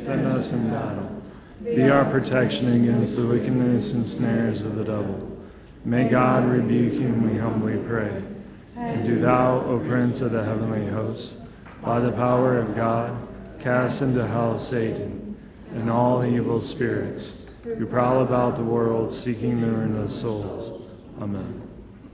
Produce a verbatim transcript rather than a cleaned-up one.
defend us in battle. Be our protection against the wickedness and snares of the devil. May God rebuke him, we humbly pray. And do thou, O Prince of the heavenly host, by the power of God, cast into hell Satan and all evil spirits who prowl about the world seeking the ruin of souls. Amen.